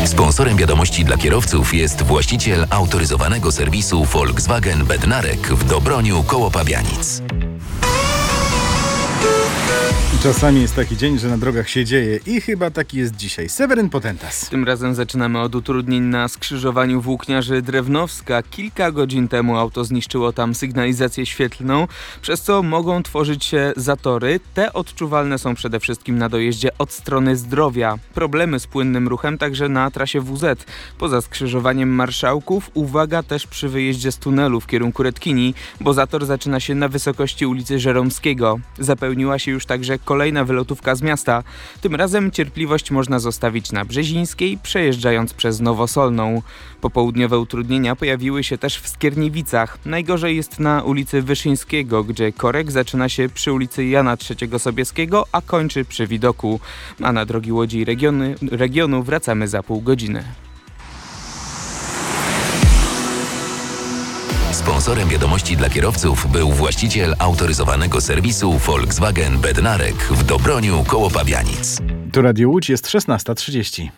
Sponsorem wiadomości dla kierowców jest właściciel autoryzowanego serwisu Volkswagen Bednarek w Dobroniu koło Pabianic. Czasami jest taki dzień, że na drogach się dzieje i chyba taki jest dzisiaj. Seweryn Potentas. Tym razem zaczynamy od utrudnień na skrzyżowaniu Włókniarzy Drewnowska. Kilka godzin temu auto zniszczyło tam sygnalizację świetlną, przez co mogą tworzyć się zatory. Te odczuwalne są przede wszystkim na dojeździe od strony Zdrowia. Problemy z płynnym ruchem także na trasie WZ. Poza skrzyżowaniem Marszałków uwaga też przy wyjeździe z tunelu w kierunku Redkini, bo zator zaczyna się na wysokości ulicy Żeromskiego. Zapełniła się już także kolejna wylotówka z miasta. Tym razem cierpliwość można zostawić na Brzezińskiej, przejeżdżając przez Nowosolną. Popołudniowe utrudnienia pojawiły się też w Skierniewicach. Najgorzej jest na ulicy Wyszyńskiego, gdzie korek zaczyna się przy ulicy Jana III Sobieskiego, a kończy przy Widoku. A na drogi Łodzi i regionu wracamy za pół godziny. Sponsorem wiadomości dla kierowców był właściciel autoryzowanego serwisu Volkswagen Bednarek w Dobroniu koło Pabianic. Tu Radio Łódź, jest 16:30.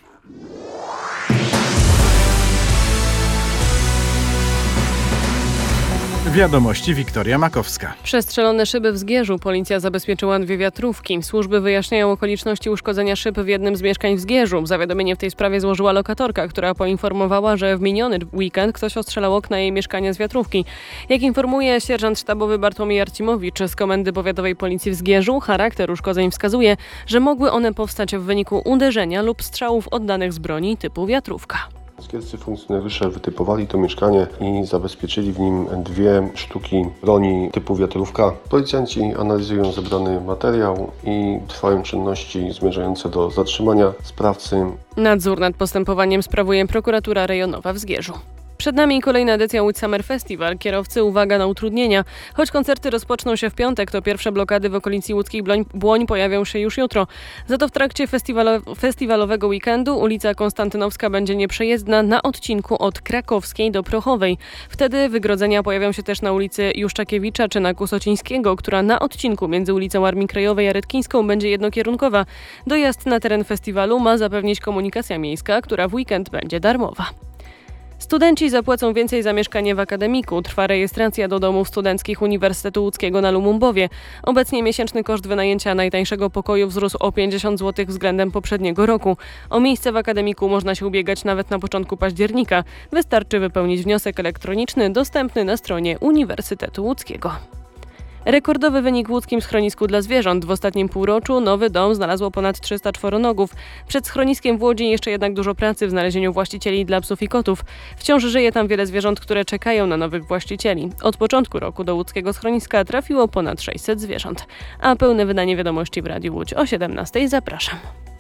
Wiadomości, Wiktoria Makowska. Przestrzelone szyby w Zgierzu. Policja zabezpieczyła 2 wiatrówki. Służby wyjaśniają okoliczności uszkodzenia szyb w jednym z mieszkań w Zgierzu. Zawiadomienie w tej sprawie złożyła lokatorka, która poinformowała, że w miniony weekend ktoś ostrzelał okna jej mieszkania z wiatrówki. Jak informuje sierżant sztabowy Bartłomiej Arcimowicz z Komendy Powiatowej Policji w Zgierzu, charakter uszkodzeń wskazuje, że mogły one powstać w wyniku uderzenia lub strzałów oddanych z broni typu wiatrówka. Zgierscy funkcjonariusze wytypowali to mieszkanie i zabezpieczyli w nim 2 sztuki broni typu wiatrówka. Policjanci analizują zebrany materiał i trwają czynności zmierzające do zatrzymania sprawcy. Nadzór nad postępowaniem sprawuje prokuratura rejonowa w Zgierzu. Przed nami kolejna edycja Łódź Summer Festival. Kierowcy, uwaga na utrudnienia. Choć koncerty rozpoczną się w piątek, to pierwsze blokady w okolicy łódzkich Błoń pojawią się już jutro. Za to w trakcie festiwalowego weekendu ulica Konstantynowska będzie nieprzejezdna na odcinku od Krakowskiej do Prochowej. Wtedy wygrodzenia pojawią się też na ulicy Juszczakiewicza czy na Kusocińskiego, która na odcinku między ulicą Armii Krajowej a Redkińską będzie jednokierunkowa. Dojazd na teren festiwalu ma zapewnić komunikacja miejska, która w weekend będzie darmowa. Studenci zapłacą więcej za mieszkanie w akademiku. Trwa rejestracja do domów studenckich Uniwersytetu Łódzkiego na Lumumbowie. Obecnie miesięczny koszt wynajęcia najtańszego pokoju wzrósł o 50 zł względem poprzedniego roku. O miejsce w akademiku można się ubiegać nawet na początku października. Wystarczy wypełnić wniosek elektroniczny dostępny na stronie Uniwersytetu Łódzkiego. Rekordowy wynik w łódzkim schronisku dla zwierząt. W ostatnim półroczu nowy dom znalazło ponad 300 czworonogów. Przed schroniskiem w Łodzi jeszcze jednak dużo pracy w znalezieniu właścicieli dla psów i kotów. Wciąż żyje tam wiele zwierząt, które czekają na nowych właścicieli. Od początku roku do łódzkiego schroniska trafiło ponad 600 zwierząt. A pełne wydanie wiadomości w Radiu Łódź o 17:00 zapraszam.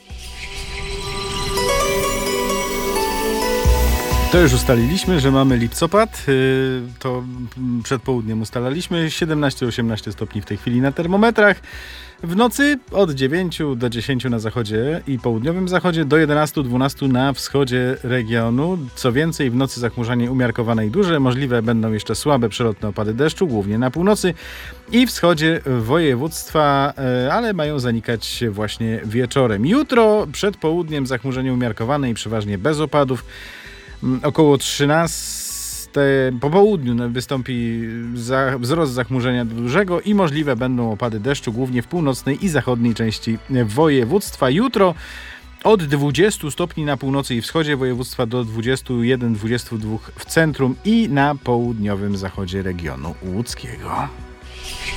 To już ustaliliśmy, że mamy lipcopad, to przed południem ustalaliśmy, 17-18 stopni w tej chwili na termometrach. W nocy od 9 do 10 na zachodzie i południowym zachodzie, do 11-12 na wschodzie regionu. Co więcej, w nocy zachmurzenie umiarkowane i duże, możliwe będą jeszcze słabe przelotne opady deszczu, głównie na północy i wschodzie województwa, ale mają zanikać właśnie wieczorem. Jutro przed południem zachmurzenie umiarkowane i przeważnie bez opadów. Około 13 po południu wystąpi wzrost zachmurzenia do dużego i możliwe będą opady deszczu, głównie w północnej i zachodniej części województwa. Jutro od 20 stopni na północy i wschodzie województwa do 21-22 w centrum i na południowym zachodzie regionu łódzkiego.